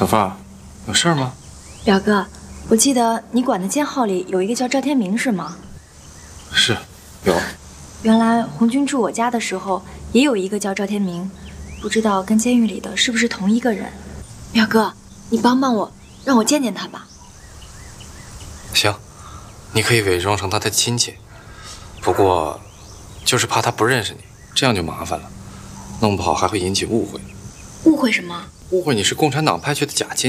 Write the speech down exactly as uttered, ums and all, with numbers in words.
小凤，有事儿吗？ 表哥，我记得你管的监号里有一个叫赵天明，是吗？ 是，有。 原来红军住我家的时候也有一个叫赵天明，不知道跟监狱里的是不是同一个人？表哥，你帮帮我，让我见见他吧。 行，你可以伪装成他的亲戚，不过就是怕他不认识你，这样就麻烦了，弄不好还会引起误会。 误会什么？ 误会你是共产党派去的假监。